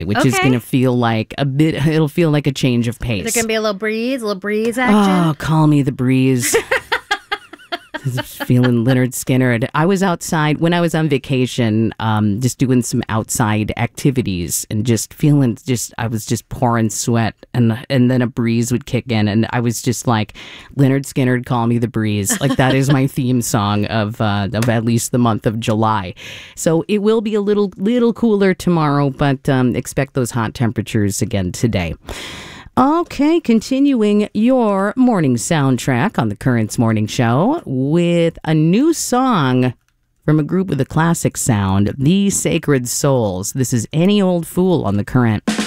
which is going to feel like it'll feel like a change of pace. Is there going to be a little breeze action? Oh, call me the breeze. Feeling Lynyrd Skynyrd. I was outside when I was on vacation, just doing some outside activities and I was just pouring sweat and then a breeze would kick in and I was just like, Lynyrd Skynyrd, call me the breeze. Like that is my theme song of at least the month of July. So it will be a little cooler tomorrow, but expect those hot temperatures again today. Okay, continuing your morning soundtrack on the Currents Morning Show with a new song from a group with a classic sound, The Sacred Souls. This is Any Old Fool on The Current.